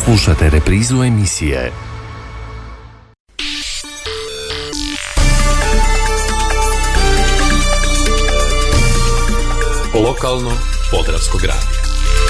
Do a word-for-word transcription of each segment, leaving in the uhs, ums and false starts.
Slušate reprizu emisije. Lokalno Podravskog radija.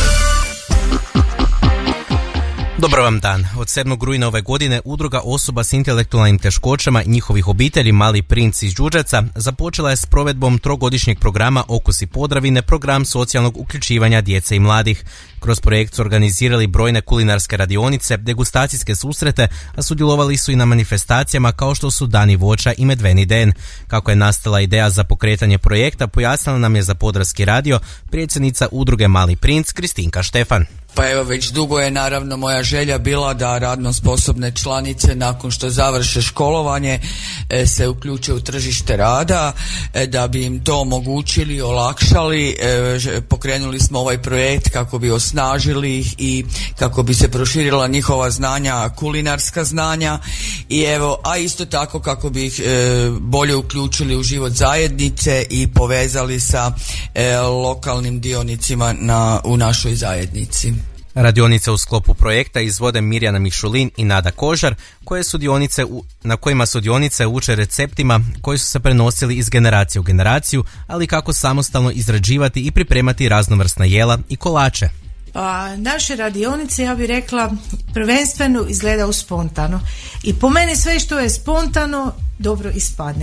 Dobar vam dan. Od sedmog rujna ove godine udruga osoba s intelektualnim teškoćama i njihovih obitelji Mali princ iz Đurđevca započela je s provedbom trogodišnjeg programa Okusi Podravine, program socijalnog uključivanja djece i mladih. Kroz projekt su organizirali brojne kulinarske radionice, degustacijske susrete, a sudjelovali su i na manifestacijama kao što su Dani voća i Medveni den. Kako je nastala ideja za pokretanje projekta, pojasnila nam je za Podravski radio predsjednica udruge Mali princ Kristinka Štefan. Pa evo, već dugo je naravno moja želja bila da radno sposobne članice nakon što završe školovanje e, se uključe u tržište rada, e, da bi im to omogućili, olakšali. E, pokrenuli smo ovaj projekt kako bi osnažili ih i kako bi se proširila njihova znanja, kulinarska znanja, i evo, a isto tako kako bi ih e, bolje uključili u život zajednice i povezali sa e, lokalnim dionicima na, u našoj zajednici. Radionice u sklopu projekta izvode Mirjana Mišulin i Nada Kožar, koje sudionice, na kojima sudionice uče receptima koji su se prenosili iz generacije u generaciju, ali kako samostalno izrađivati i pripremati raznovrsna jela i kolače. Pa, naše radionice, ja bih rekla, prvenstveno izgledaju spontano. I po meni sve što je spontano dobro ispadne.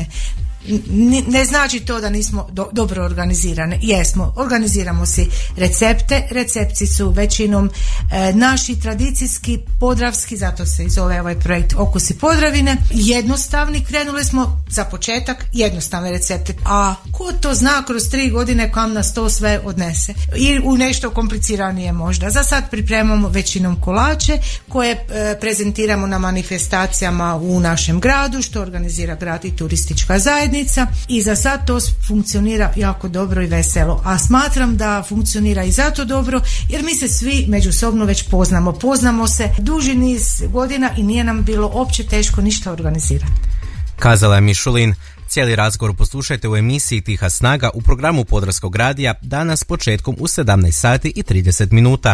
Ne znači to da nismo do, dobro organizirane. Jesmo, organiziramo si recepte, recepci su većinom e, naši tradicijski, podravski, zato se i zove ovaj projekt Okusi Podravine. Jednostavni, krenuli smo za početak jednostavne recepte, a ko to zna kroz tri godine kam nas to sve odnese i u nešto kompliciranije možda. Za sad pripremamo većinom kolače koje e, prezentiramo na manifestacijama u našem gradu, što organizira grad i turistička zajednica. I za sad to funkcionira jako dobro i veselo, a smatram da funkcionira i zato dobro jer mi se svi međusobno već poznamo. Poznamo se duži niz godina i nije nam bilo opće teško ništa organizirati. Kazala je Mišulin. Cijeli razgovor poslušajte u emisiji Tiha snaga u programu Podravskog radija danas početkom u sedamnaest sati i trideset minuta.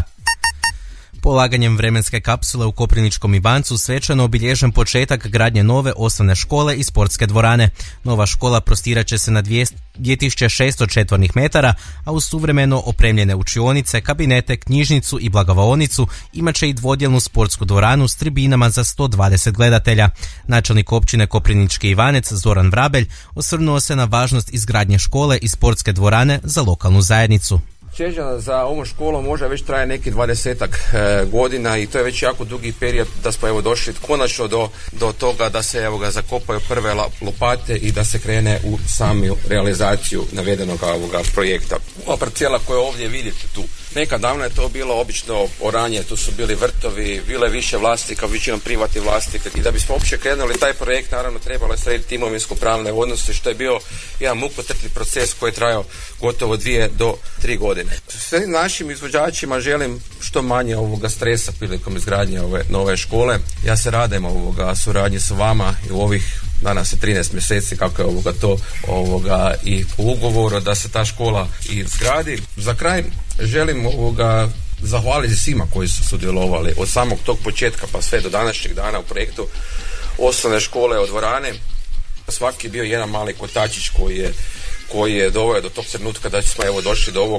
Polaganjem vremenske kapsule u Koprivničkom Ivancu svečano obilježen početak gradnje nove osnovne škole i sportske dvorane. Nova škola prostirat će se na dvije tisuće šesto četvornih metara, a uz suvremeno opremljene učionice, kabinete, knjižnicu i blagovaonicu imat će i dvodjelnu sportsku dvoranu s tribinama za sto dvadeset gledatelja. Načelnik općine Koprivnički Ivanec Zoran Vrabelj osvrnuo se na važnost izgradnje škole i sportske dvorane za lokalnu zajednicu. Čežnja za ovom školom možda već traje neki dvadesetak e, godina i to je već jako dugi period da smo evo došli konačno do, do toga da se evo ga zakopaju prve lopate i da se krene u samu realizaciju navedenog ovoga projekta. Ova parcela koju ovdje vidite tu, nekad davno je to bilo obično oranje, tu su bili vrtovi, bile više vlasnika, većinom privatni vlasnika, i da bismo uopće krenuli taj projekt naravno trebalo je srediti imovinsko-pravne odnose, što je bio jedan mukotrpni proces koji je trajao gotovo dvije do tri godine. Svim našim izvođačima želim što manje ovoga stresa prilikom izgradnje ove nove škole. Ja se radim ovoga suradnji s vama i u ovih danas je trinaest mjeseci kako je ovoga to ovoga i po ugovoru da se ta škola i izgradi. Za kraj želim ovoga zahvaliti svima koji su sudjelovali od samog tog početka pa sve do današnjeg dana u projektu osnovne škole od dvorane. Svaki je bio jedan mali kotačić koji je koji je doveo do tog trenutka da smo evo došli do ovog.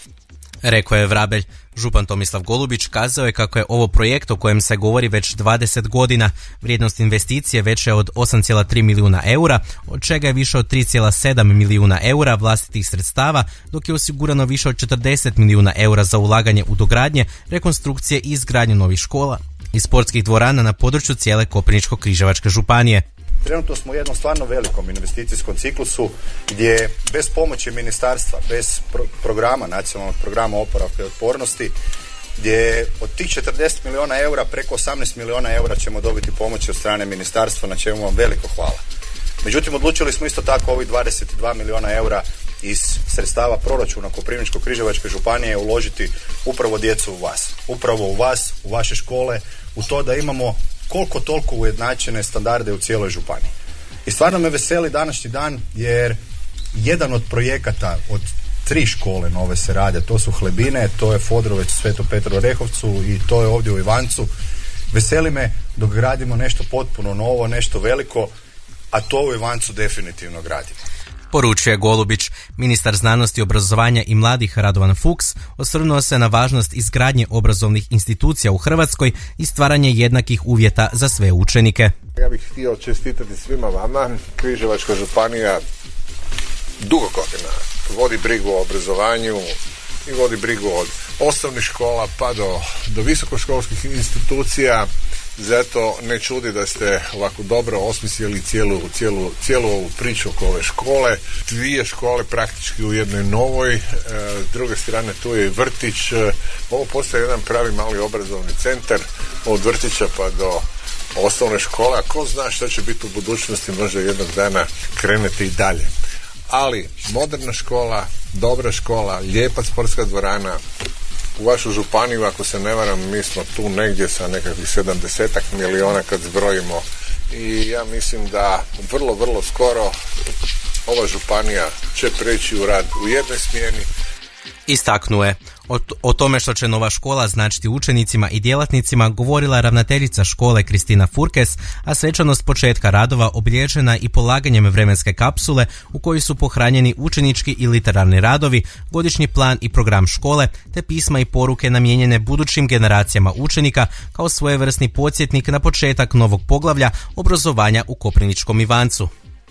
Rekao je Vrabelj. Župan Tomislav Golubić kazao je kako je ovo projekt o kojem se govori već dvadeset godina. Vrijednost investicije veća je od osam zarez tri milijuna eura, od čega je više od tri zarez sedam milijuna eura vlastitih sredstava, dok je osigurano više od četrdeset milijuna eura za ulaganje u dogradnje, rekonstrukcije i izgradnju novih škola i sportskih dvorana na području cijele Koprivničko-križevačke županije. Trenutno smo u jednom stvarno velikom investicijskom ciklusu gdje bez pomoći ministarstva, bez pro- programa, nacionalnog programa oporavka i otpornosti, gdje od tih četrdeset milijuna eura preko osamnaest milijuna eura ćemo dobiti pomoći od strane ministarstva, na čemu vam veliko hvala. Međutim, odlučili smo isto tako ovih dvadeset dva milijuna eura iz sredstava proračuna Koprivničko-križevačke županije uložiti upravo djecu u vas. Upravo u vas, u vaše škole, u to da imamo koliko toliko ujednačene standarde u cijeloj županiji. I stvarno me veseli današnji dan jer jedan od projekata od tri škole nove se rade, to su Hlebine, to je Fodrovec u Svetom Petru Orehovcu i to je ovdje u Ivancu. Veseli me dok gradimo nešto potpuno novo, nešto veliko, a to u Ivancu definitivno gradimo. Poručuje Golubić. Ministar znanosti, obrazovanja i mladih Radovan Fuchs osvrnuo se na važnost izgradnje obrazovnih institucija u Hrvatskoj i stvaranje jednakih uvjeta za sve učenike. Ja bih htio čestitati svima vama. Križevačka županija dugo godina vodi brigu o obrazovanju i vodi brigu od osnovnih škola pa do, do visokoškolskih institucija. Zato ne čudi da ste ovako dobro osmislili cijelu, cijelu, cijelu ovu priču oko ove škole. Dvije škole praktički u jednoj novoj, e, s druge strane tu je i vrtić. E, ovo postaje jedan pravi mali obrazovni centar od vrtića pa do osnovne škole. A ko zna što će biti u budućnosti, možda jednog dana krenuti i dalje. Ali moderna škola, dobra škola, lijepa sportska dvorana. U vašu županiju, ako se ne varam, mi smo tu negdje sa nekakvih sedamdesetak milijuna kad zbrojimo i ja mislim da vrlo, vrlo skoro ova županija će preći u rad u jednoj smjeni. Istaknuo je. O, o tome što će nova škola značiti učenicima i djelatnicima govorila ravnateljica škole Kristina Furkes, a svečanost početka radova obilježena i polaganjem vremenske kapsule u kojoj su pohranjeni učenički i literarni radovi, godišnji plan i program škole, te pisma i poruke namijenjene budućim generacijama učenika kao svojevrsni podsjetnik na početak novog poglavlja obrazovanja u Koprivničkom Ivancu.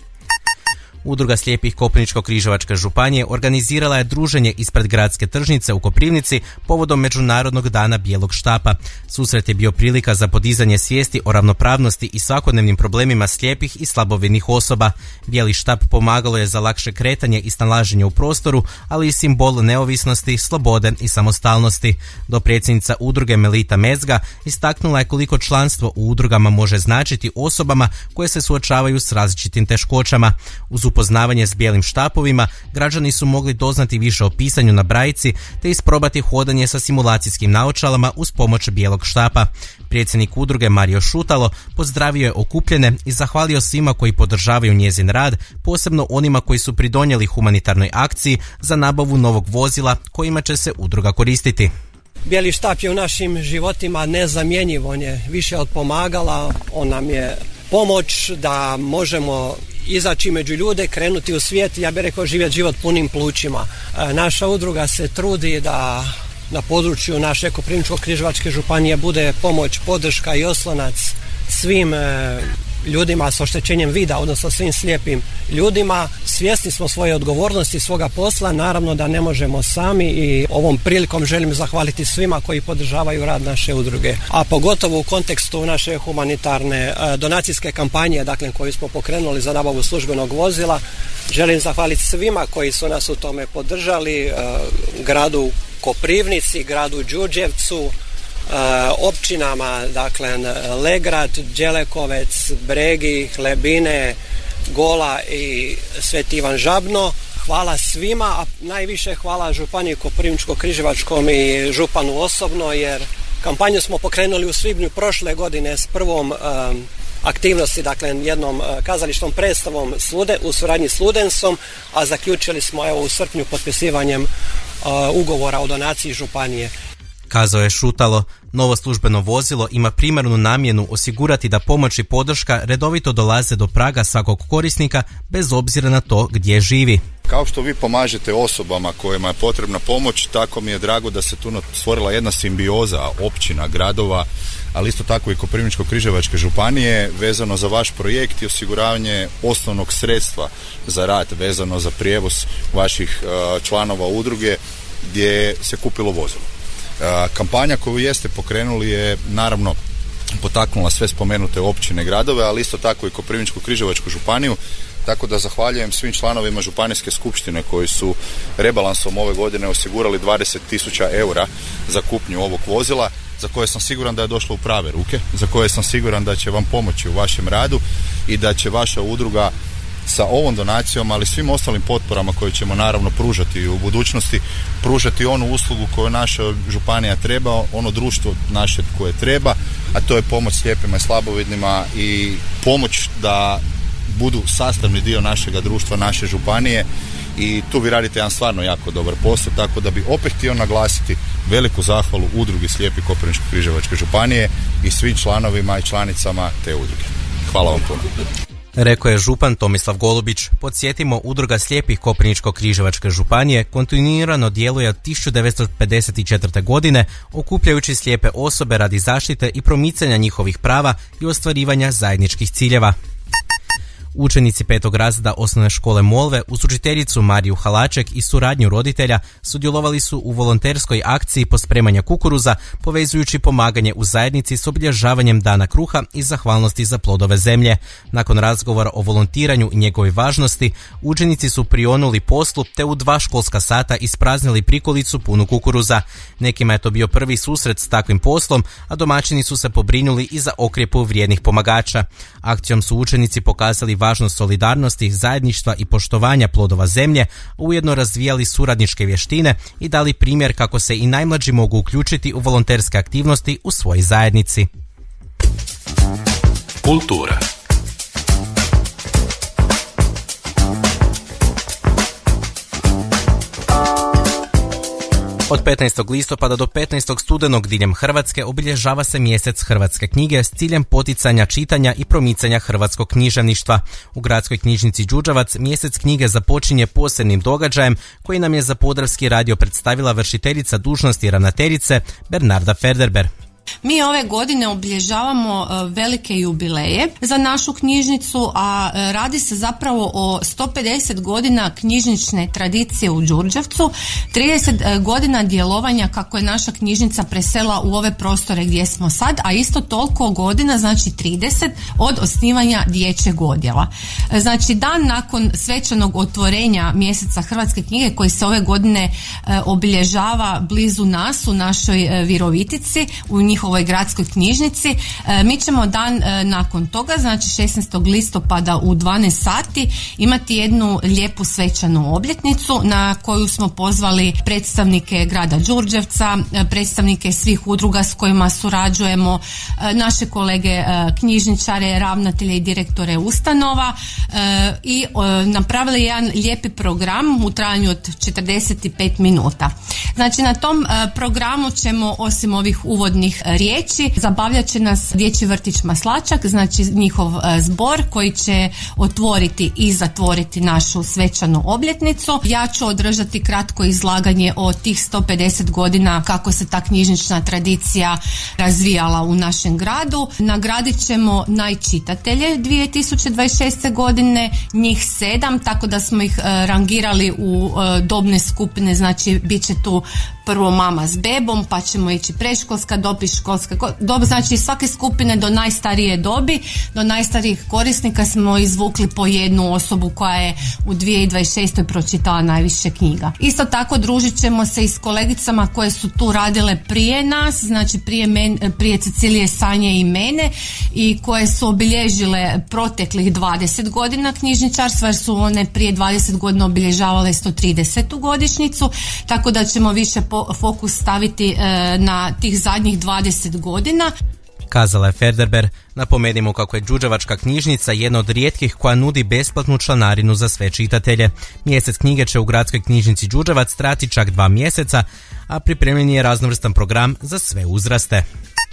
Udruga slijepih Koprivničko-križevačke županije organizirala je druženje ispred gradske tržnice u Koprivnici povodom Međunarodnog dana bijelog štapa. Susret je bio prilika za podizanje svijesti o ravnopravnosti i svakodnevnim problemima slijepih i slabovidnih osoba. Bijeli štap pomagalo je za lakše kretanje i snalaženje u prostoru, ali i simbol neovisnosti, slobode i samostalnosti. Dopredsjednica udruge Melita Mezga istaknula je koliko članstvo u udrugama može značiti osobama koje se suočavaju s različitim teškoćama. Uz upoznavanje s bijelim štapovima, građani su mogli doznati više o pisanju na brajici te isprobati hodanje sa simulacijskim naočalama uz pomoć bijelog štapa. Predsjednik udruge Mario Šutalo pozdravio je okupljene i zahvalio svima koji podržavaju njezin rad, posebno onima koji su pridonijeli humanitarnoj akciji za nabavu novog vozila kojima će se udruga koristiti. Bijeli štap je u našim životima nezamjenjiv, on je više od pomagala, on nam je pomoć da možemo izaći među ljude, krenuti u svijet, ja bih rekao živjeti život punim plućima. E, naša udruga se trudi da na području naše Koprivničko-križevačke županije bude pomoć, podrška i oslonac svim e, ljudima s oštećenjem vida, odnosno svim slijepim ljudima. Svjesni smo svoje odgovornosti, svoga posla, naravno da ne možemo sami i ovom prilikom želim zahvaliti svima koji podržavaju rad naše udruge, a pogotovo u kontekstu naše humanitarne donacijske kampanje, dakle koju smo pokrenuli za nabavu službenog vozila. Želim zahvaliti svima koji su nas u tome podržali, gradu Koprivnici, gradu Đurđevcu, općinama, dakle Legrad, Đelekovec, Bregi, Hlebine, Gola i Sveti Ivan Žabno. Hvala svima, a najviše hvala županiji Koprivničko-križevačkom i županu osobno, jer kampanju smo pokrenuli u svibnju prošle godine s prvom um, aktivnosti, dakle jednom uh, kazališnom predstavom Slude, u suradnji s Ludensom, a zaključili smo evo u srpnju potpisivanjem uh, ugovora o donaciji županije. Kazao je Šutalo, novo službeno vozilo ima primarnu namjenu osigurati da pomoć i podrška redovito dolaze do praga svakog korisnika bez obzira na to gdje živi. Kao što vi pomažete osobama kojima je potrebna pomoć, tako mi je drago da se tu stvorila jedna simbioza općina, gradova, ali isto tako i Koprivničko-križevačke županije vezano za vaš projekt i osiguravanje osnovnog sredstva za rad, vezano za prijevoz vaših uh, članova udruge gdje se kupilo vozilo. Kampanja koju jeste pokrenuli je naravno potaknula sve spomenute općine, gradove, ali isto tako i Koprivničko-križevačku županiju, tako da zahvaljujem svim članovima županijske skupštine koji su rebalansom ove godine osigurali dvadeset tisuća eura za kupnju ovog vozila, za koje sam siguran da je došlo u prave ruke, za koje sam siguran da će vam pomoći u vašem radu i da će vaša udruga sa ovom donacijom, ali svim ostalim potporama koje ćemo naravno pružati u budućnosti, pružati onu uslugu koju naša županija treba, ono društvo naše koje treba, a to je pomoć slijepima i slabovidnima i pomoć da budu sastavni dio našega društva, naše županije i tu vi radite jedan stvarno jako dobar posao, tako da bi opet htio naglasiti veliku zahvalu udrugi slijepih Koprivničko-križevačke županije i svim članovima i članicama te udruge. Hvala vam puno. Rekao je župan Tomislav Golubić. Podsjetimo, udruga slijepih Koprivničko-križevačke županije kontinuirano djeluje od tisuću devetsto pedeset četvrte. godine, okupljajući slijepe osobe radi zaštite i promicanja njihovih prava i ostvarivanja zajedničkih ciljeva. Učenici petog razreda osnovne škole Molve uz učiteljicu Mariju Halaček i suradnju roditelja sudjelovali su u volonterskoj akciji pospremanja kukuruza, povezujući pomaganje u zajednici s obilježavanjem Dana kruha i zahvalnosti za plodove zemlje. Nakon razgovora o volontiranju i njegovoj važnosti, učenici su prionuli poslu te u dva školska sata ispraznili prikolicu punu kukuruza. Nekima je to bio prvi susret s takvim poslom, a domaćini su se pobrinuli i za okrjepu vrijednih pomagača. Akcijom su učenici pokazali važnost solidarnosti, zajedništva i poštovanja plodova zemlje, ujedno razvijali suradničke vještine i dali primjer kako se i najmlađi mogu uključiti u volonterske aktivnosti u svojoj zajednici. Kultura. Od petnaestog listopada do petnaestog studenog diljem Hrvatske obilježava se mjesec hrvatske knjige s ciljem poticanja čitanja i promicanja hrvatskog književništva. U gradskoj knjižnici Đurđevac mjesec knjige započinje posebnim događajem koji nam je za Podravski radio predstavila vršiteljica dužnosti ravnateljice Bernarda Ferderber. Mi ove godine obilježavamo velike jubileje za našu knjižnicu, a radi se zapravo o sto pedeset godina knjižnične tradicije u Đurđevcu, trideset godina djelovanja kako je naša knjižnica presela u ove prostore gdje smo sad, a isto toliko godina, znači trideset, od osnivanja dječjeg odjela. Znači dan nakon svečanog otvorenja mjeseca hrvatske knjige koji se ove godine obilježava blizu nas u našoj Virovitici, u njihovoj gradskoj knjižnici. E, mi ćemo dan e, nakon toga, znači šesnaestog listopada u dvanaest sati, imati jednu lijepu svečanu obljetnicu na koju smo pozvali predstavnike grada Đurđevca, predstavnike svih udruga s kojima surađujemo, e, naše kolege e, knjižničare, ravnatelje i direktore ustanova e, i e, napravili jedan lijepi program u trajanju od četrdeset pet minuta. Znači na tom e, programu ćemo osim ovih uvodnih riječi zabavljat će nas Dječji vrtić Maslačak, znači njihov e, zbor koji će otvoriti i zatvoriti našu svečanu obljetnicu. Ja ću održati kratko izlaganje o tih sto pedeset godina kako se ta knjižnična tradicija razvijala u našem gradu. Nagradit ćemo najčitatelje dvije tisuće dvadeset šeste. godine, njih sedam, tako da smo ih e, rangirali u e, dobne skupine, znači bit će tu prvo mama s bebom, pa ćemo ići predškolska dob i školska dob, znači svake skupine do najstarije dobi, do najstarijih korisnika smo izvukli po jednu osobu koja je u dvije tisuće dvadeset šeste. pročitala najviše knjiga. Isto tako družit ćemo se i s kolegicama koje su tu radile prije nas, znači prije, men, prije Cecilije, Sanje i mene, i koje su obilježile proteklih dvadeset godina knjižničarstva, jer su one prije dvadeset godina obilježavale sto tridesetu godišnjicu, tako da ćemo više po fokus staviti e, na tih zadnjih dvadeset godina. Kazala je Ferderber. Napomenimo kako je Đurđevačka knjižnica jedna od rijetkih koja nudi besplatnu članarinu za sve čitatelje. Mjesec knjige će u gradskoj knjižnici Đurđevac trajati čak dva mjeseca, a pripremljen je raznovrstan program za sve uzraste.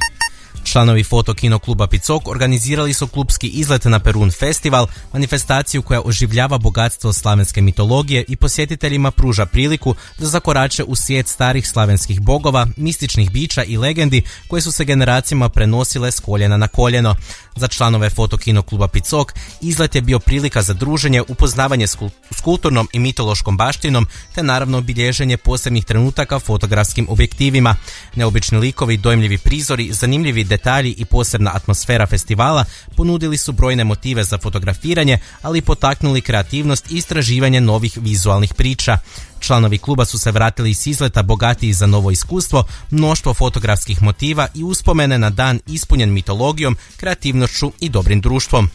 Članovi Fotokino kluba Picok organizirali su klubski izlet na Perun festival, manifestaciju koja oživljava bogatstvo slavenske mitologije i posjetiteljima pruža priliku da zakorače u svijet starih slavenskih bogova, mističnih bića i legendi koje su se generacijama prenosile s koljena na koljeno. Za članove Fotokino kluba Picok izlet je bio prilika za druženje, upoznavanje s kulturnom i mitološkom baštinom, te naravno bilježenje posebnih trenutaka fotografskim objektivima. Neobični likovi, dojmljivi prizori, zanimljivi detalji i posebna atmosfera festivala ponudili su brojne motive za fotografiranje, ali i potaknuli kreativnost i istraživanje novih vizualnih priča. Članovi kluba su se vratili iz izleta bogatiji za novo iskustvo, mnoštvo fotografskih motiva i uspomene na dan ispunjen mitologijom, kreativnošću i dobrim društvom.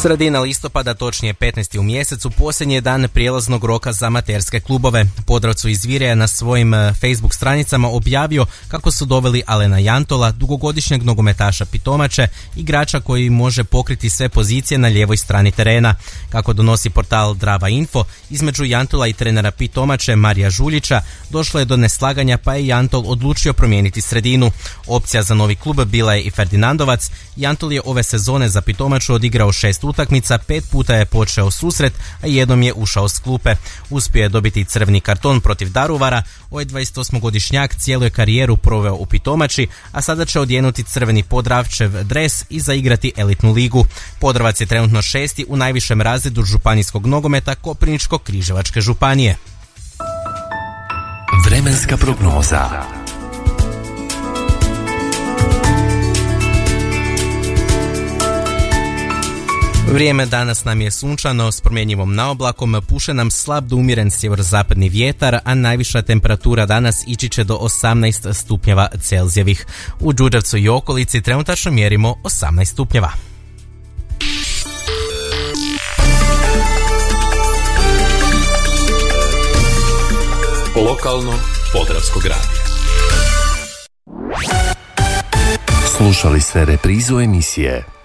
Sredina listopada, točnije petnaesti u mjesecu, posljednji je dan prijelaznog roka za amaterske klubove. Podravcu iz Vireja na svojim Facebook stranicama objavio kako su doveli Alena Jantola, dugogodišnjeg nogometaša Pitomače, igrača koji može pokriti sve pozicije na lijevoj strani terena. Kako donosi portal Drava Info, između Jantola i trenera Pitomače Marija Žuljića došlo je do neslaganja, pa je Jantol odlučio promijeniti sredinu. Opcija za novi klub bila je i Ferdinandovac. Jantol je ove sezone za Pitomaču odigrao šest utakmica, pet puta je počeo susret, a jednom je ušao s klupe. Uspio je dobiti crveni karton protiv Daruvara. Ovaj dvadesetosmogodišnjak cijelu je karijeru proveo u Pitomači, a sada će odjenuti crveni Podravčev dres i zaigrati elitnu ligu. Podravac je trenutno šesti u najvišem razredu županijskog nogometa Koprivničko-križevačke županije. Vremenska prognoza. Vrijeme danas nam je sunčano s promjenjivom naoblakom, puše nam slab do umjeren sjeverozapadni vjetar, a najviša temperatura danas ići će do osamnaest stupnjeva Celzijevih. U Đurđevcu i okolici trenutačno mjerimo osamnaest stupnjeva. Lokalno Podravskog radija. Slušali ste reprizu emisije